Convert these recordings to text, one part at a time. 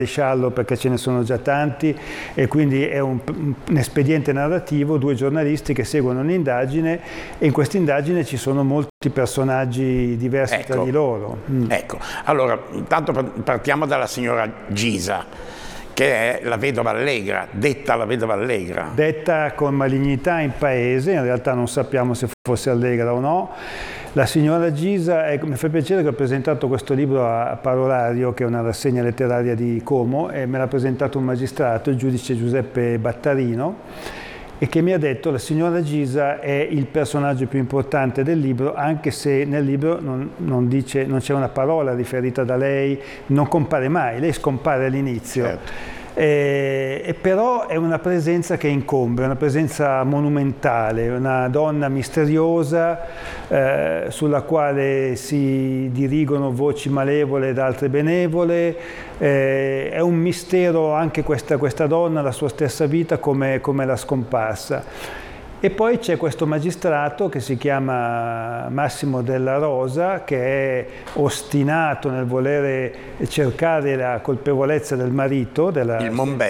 maresciallo perché ce ne sono già tanti, e quindi è un espediente narrativo, due giornalisti che seguono un'indagine, e in questa indagine ci sono molti personaggi diversi tra di loro. Ecco, allora intanto partiamo dalla signora Gisa, che è la vedova allegra, detta la vedova allegra. Detta con malignità in paese, in realtà non sappiamo se fosse allegra o no. La signora Gisa, mi fa piacere che ho presentato questo libro a Parolario, che è una rassegna letteraria di Como, e me l'ha presentato un magistrato, il giudice Giuseppe Battarino, e che mi ha detto: la signora Gisa è il personaggio più importante del libro, anche se nel libro non c'è una parola riferita da lei, non compare mai, lei scompare all'inizio. Certo. E però è una presenza che incombe, una presenza monumentale, una donna misteriosa sulla quale si dirigono voci malevole ed altre benevole. È un mistero anche questa donna, la sua stessa vita, come la scomparsa. E poi c'è questo magistrato che si chiama Massimo Della Rosa, che è ostinato nel volere cercare la colpevolezza del marito. Il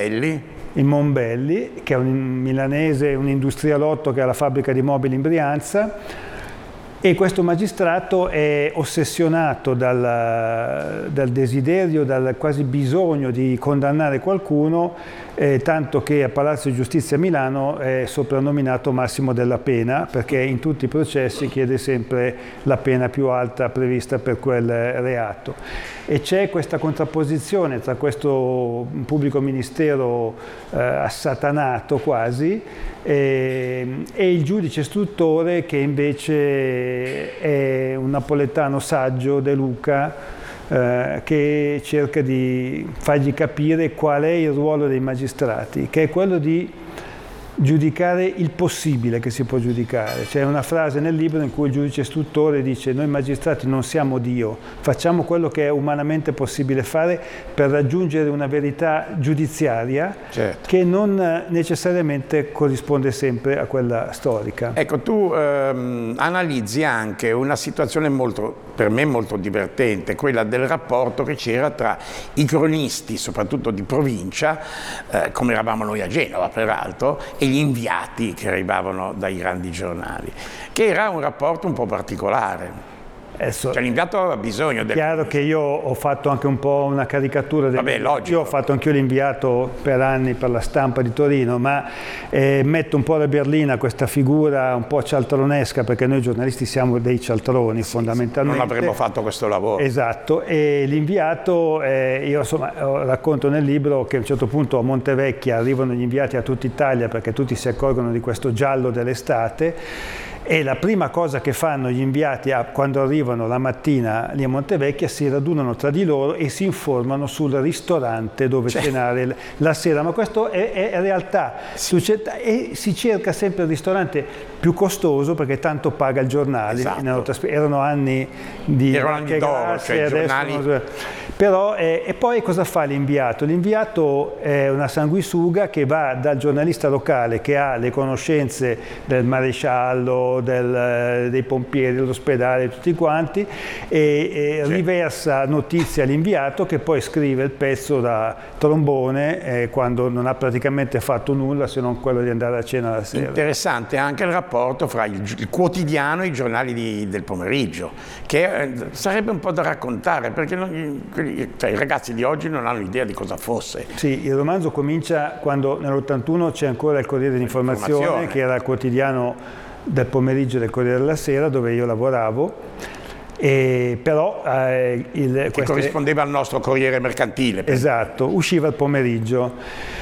Monbelli, che è un milanese, un industrialotto che ha la fabbrica di mobili in Brianza. E questo magistrato è ossessionato dal desiderio, dal quasi bisogno di condannare qualcuno, tanto che a Palazzo di Giustizia a Milano è soprannominato Massimo della Pena, perché in tutti i processi chiede sempre la pena più alta prevista per quel reato. E c'è questa contrapposizione tra questo pubblico ministero assatanato quasi e il giudice istruttore, che invece è un napoletano saggio, De Luca, che cerca di fargli capire qual è il ruolo dei magistrati, che è quello di giudicare il possibile che si può giudicare. C'è una frase nel libro in cui il giudice istruttore dice: noi magistrati non siamo Dio, facciamo quello che è umanamente possibile fare per raggiungere una verità giudiziaria, certo, che non necessariamente corrisponde sempre a quella storica. Ecco, tu analizzi anche una situazione per me molto divertente, quella del rapporto che c'era tra i cronisti, soprattutto di provincia, come eravamo noi a Genova peraltro, e gli inviati che arrivavano dai grandi giornali, che era un rapporto un po' particolare. Cioè l'inviato aveva bisogno del... Chiaro che io ho fatto anche un po' una caricatura del... Vabbè, logico. Io ho fatto anch'io l'inviato per anni per la Stampa di Torino, ma metto un po' alla berlina questa figura un po' cialtronesca, perché noi giornalisti siamo dei cialtroni, fondamentalmente. Non avremmo fatto questo lavoro. Esatto, e l'inviato, io insomma racconto nel libro che a un certo punto a Montevecchia arrivano gli inviati a tutta Italia, perché tutti si accorgono di questo giallo dell'estate. E la prima cosa che fanno gli inviati quando arrivano la mattina lì a Montevecchia, si radunano tra di loro e si informano sul ristorante dove cenare la sera. Ma questo è realtà. E si cerca sempre il ristorante più costoso, perché tanto paga il giornale. Esatto. Erano anni di d'oro, cioè giornali... Però, e poi cosa fa l'inviato? L'inviato è una sanguisuga che va dal giornalista locale, che ha le conoscenze del maresciallo, dei pompieri, dell'ospedale, tutti quanti, e riversa notizie all'inviato, che poi scrive il pezzo da trombone quando non ha praticamente fatto nulla se non quello di andare a cena la sera. Interessante anche il rapporto fra il quotidiano e i giornali del pomeriggio, che sarebbe un po' da raccontare, perché i ragazzi di oggi non hanno idea di cosa fosse. Sì, il romanzo comincia quando nell'81 c'è ancora il Corriere dell'Informazione, che era il quotidiano del pomeriggio del Corriere della Sera, dove io lavoravo, però che corrispondeva al nostro Corriere Mercantile. Esatto, usciva il pomeriggio.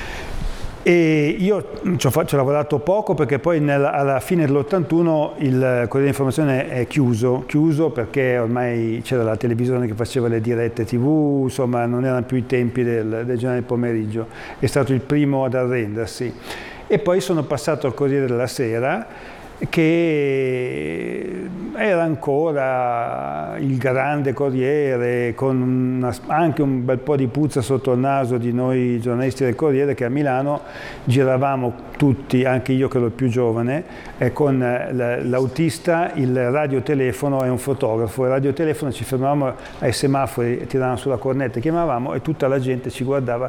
E io ci ho lavorato poco, perché poi alla fine dell'81 il Corriere dell'Informazione è chiuso perché ormai c'era la televisione che faceva le dirette TV, insomma non erano più i tempi del giornale del pomeriggio. È stato il primo ad arrendersi. E poi sono passato al Corriere della Sera, che era ancora il grande Corriere, con anche un bel po' di puzza sotto il naso di noi giornalisti del Corriere, che a Milano giravamo tutti, anche io che ero il più giovane, con l'autista, il radiotelefono e un fotografo. Il radiotelefono, ci fermavamo ai semafori, tiravamo sulla cornetta, chiamavamo e tutta la gente ci guardava